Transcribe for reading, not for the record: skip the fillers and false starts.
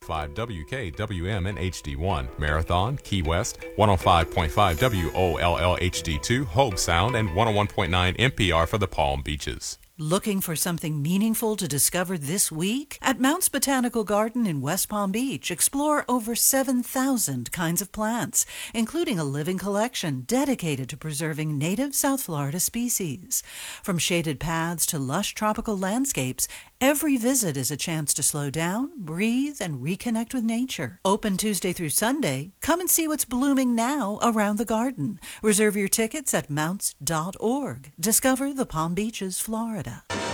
5 WKWM and HD1, Marathon, Key West, 105.5 WOLL HD2, Hogue Sound, and 101.9 NPR for the Palm Beaches. Looking for something meaningful to discover this week? At Mounts Botanical Garden in West Palm Beach, explore over 7,000 kinds of plants, including a living collection dedicated to preserving native South Florida species. From shaded paths to lush tropical landscapes, every visit is a chance to slow down, breathe, and reconnect with nature. Open Tuesday through Sunday. Come and see what's blooming now around the garden. Reserve your tickets at mounts.org. Discover the Palm Beaches, Florida.